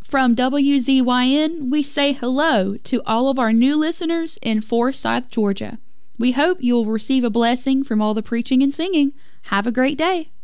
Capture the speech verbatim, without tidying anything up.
From W Z Y N, we say hello to all of our new listeners in Forsyth, Georgia. We hope you'll receive a blessing from all the preaching and singing. Have a great day.